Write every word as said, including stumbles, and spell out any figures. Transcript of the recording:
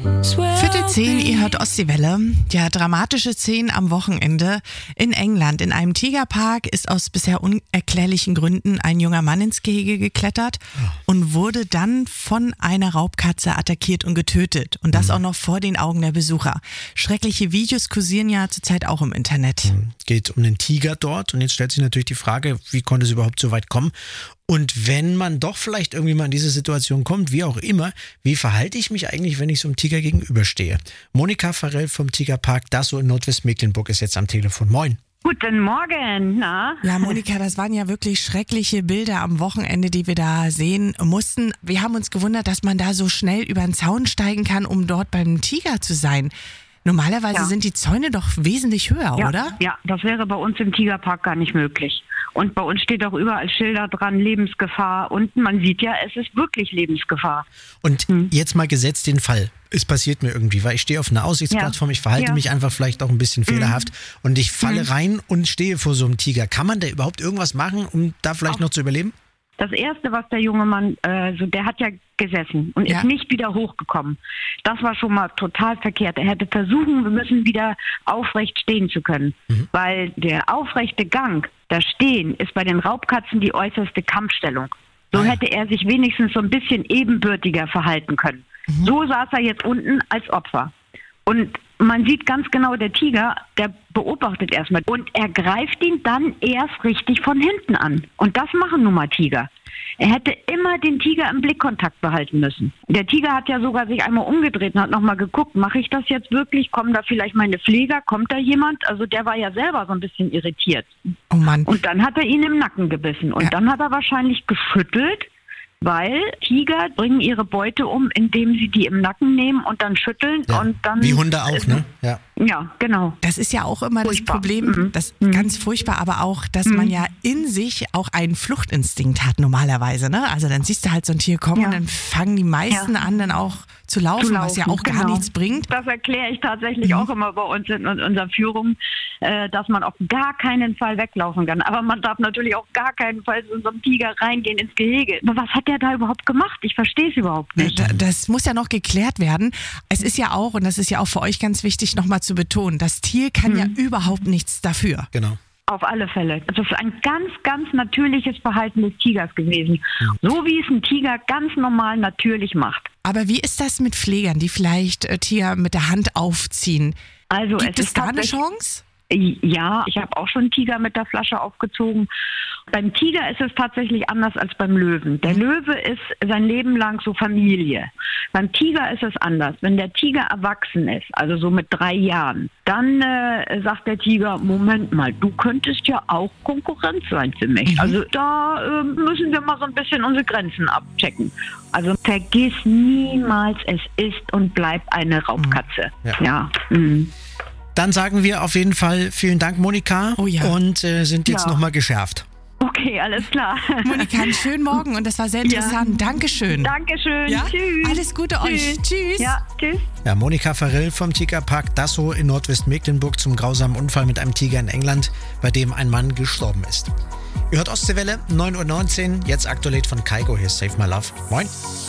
Viertel zehn, ihr hört Ostseewelle. Ja, dramatische Szenen am Wochenende in England. In einem Tigerpark ist aus bisher unerklärlichen Gründen ein junger Mann ins Gehege geklettert und wurde dann von einer Raubkatze attackiert und getötet. Und das auch noch vor den Augen der Besucher. Schreckliche Videos kursieren ja zurzeit auch im Internet. Geht um den Tiger dort und jetzt stellt sich natürlich die Frage, wie konnte es überhaupt so weit kommen? Und wenn man doch vielleicht irgendwie mal in diese Situation kommt, wie auch immer, wie verhalte ich mich eigentlich, wenn ich so einem Tiger gegenüberstehe? Monika Farrell vom Tigerpark Dassow in Nordwestmecklenburg ist jetzt am Telefon. Moin. Guten Morgen, na? Ja, Monika, das waren ja wirklich schreckliche Bilder am Wochenende, die wir da sehen mussten. Wir haben uns gewundert, dass man da so schnell über den Zaun steigen kann, um dort beim Tiger zu sein. Normalerweise Ja. sind die Zäune doch wesentlich höher, Ja, oder? ja, das wäre bei uns im Tigerpark gar nicht möglich. Und bei uns steht auch überall Schilder dran, Lebensgefahr. Und man sieht ja, es ist wirklich Lebensgefahr. Und jetzt mal gesetzt den Fall. Es passiert mir irgendwie, weil ich stehe auf einer Aussichtsplattform, Ja. ich verhalte Ja. mich einfach vielleicht auch ein bisschen fehlerhaft und ich falle rein und stehe vor so einem Tiger. Kann man da überhaupt irgendwas machen, um da vielleicht noch zu überleben? Das Erste, was der junge Mann, äh, so, der hat ja gesessen und Ja. ist nicht wieder hochgekommen. Das war schon mal total verkehrt. Er hätte versuchen müssen, wieder aufrecht stehen zu können. Weil der aufrechte Gang, das Stehen, ist bei den Raubkatzen die äußerste Kampfstellung. So Ah ja. hätte er sich wenigstens so ein bisschen ebenbürtiger verhalten können. So saß er jetzt unten als Opfer. Und man sieht ganz genau, der Tiger, der beobachtet erstmal und er greift ihn dann erst richtig von hinten an. Und das machen nun mal Tiger. Er hätte immer den Tiger im Blickkontakt behalten müssen. Der Tiger hat ja sogar sich einmal umgedreht und hat nochmal geguckt, mache ich das jetzt wirklich? Kommen da vielleicht meine Pfleger? Kommt da jemand? Also der war ja selber so ein bisschen irritiert. Oh Mann. Und dann hat er ihn im Nacken gebissen. Und Ja. dann hat er wahrscheinlich geschüttelt, weil Tiger bringen ihre Beute um, indem sie die im Nacken nehmen und dann schütteln. Ja. Und dann Wie Hunde auch, ne? Ja. Ja, genau. Das ist ja auch immer Furchtbar. das Problem, Mhm. das ganz furchtbar, aber auch, dass man ja in sich auch einen Fluchtinstinkt hat normalerweise, ne? Also dann siehst du halt so ein Tier kommen Ja. und dann fangen die meisten Ja. an dann auch zu laufen, Zu was ja laufen, auch gar genau. nichts bringt. Das erkläre ich tatsächlich auch immer bei uns in, in unserer Führung, äh, dass man auf gar keinen Fall weglaufen kann. Aber man darf natürlich auch gar keinen Fall zu so einem Tiger reingehen ins Gehege. Aber was hat der da überhaupt gemacht? Ich verstehe es überhaupt nicht. Da- Das muss ja noch geklärt werden. Es ist ja auch, und das ist ja auch für euch ganz wichtig, nochmal zu betonen, das Tier kann ja überhaupt nichts dafür. Genau. Auf alle Fälle. Das ist ein ganz, ganz natürliches Verhalten des Tigers gewesen. So wie es ein Tiger ganz normal natürlich macht. Aber wie ist das mit Pflegern, die vielleicht äh, Tier mit der Hand aufziehen? Also Gibt es es ist da eine tatsächlich- Chance? Ja, ich habe auch schon einen Tiger mit der Flasche aufgezogen. Beim Tiger ist es tatsächlich anders als beim Löwen. Der Löwe ist sein Leben lang so Familie. Beim Tiger ist es anders. Wenn der Tiger erwachsen ist, also so mit drei Jahren, dann äh, sagt der Tiger, Moment mal, du könntest ja auch Konkurrenz sein für mich. Also da äh, müssen wir mal so ein bisschen unsere Grenzen abchecken. Also vergiss niemals, es ist und bleibt eine Raubkatze. Ja. Ja. Mhm. Dann sagen wir auf jeden Fall vielen Dank, Monika. Oh ja. Und äh, sind jetzt Ja. nochmal geschärft. Okay, alles klar. Monika, einen schönen Morgen und das war sehr interessant. Dankeschön. Dankeschön. Ja? Tschüss. Alles Gute euch. Tschüss. Ja, tschüss. Ja, Monika Farrell vom Tigerpark Dassow in Nordwestmecklenburg zum grausamen Unfall mit einem Tiger in England, bei dem ein Mann gestorben ist. Ihr hört Ostseewelle, neun Uhr neunzehn, jetzt aktuell von Kaigo, hier ist Save My Love. Moin.